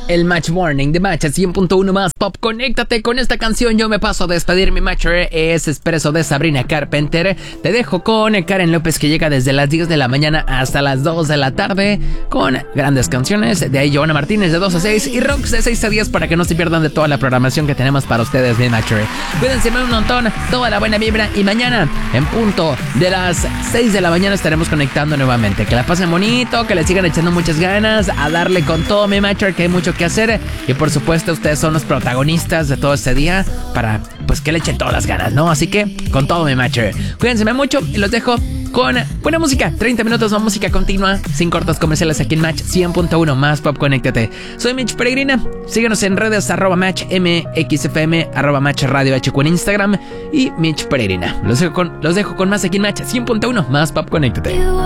El Match Morning de Match 100.1 más Pop. Conéctate con esta canción. Yo me paso a despedir. Mi Matcher es Expreso de Sabrina Carpenter. Te dejo con Karen López, que llega desde las 10 de la mañana hasta las 2 de la tarde con grandes canciones. De ahí Joana Martínez de 2 a 6 y Rox de 6 a 10 para que no se pierdan de toda la programación que tenemos para ustedes, mi Matcher. Cuídense un montón, toda la buena vibra, y mañana en punto de las 6 de la mañana estaremos conectando nuevamente. Que la pasen bonito, que le sigan echando muchas ganas, a darle con todo, mi Matcher, que hay mucho que hacer, y por supuesto ustedes son los protagonistas de todo este día para pues que le echen todas las ganas, ¿no? Así que con todo, mi Matcher, cuídense mucho y los dejo con buena música. 30 minutos de música continua sin cortos comerciales aquí en Match 100.1 más Pop. Conéctate. Soy Mitch Peregrina. Síguenos en redes @Match MXFM, @Match Radio HQ en Instagram y Mitch Peregrina. Los dejo con más aquí en Match 100.1 más Pop. Conéctate.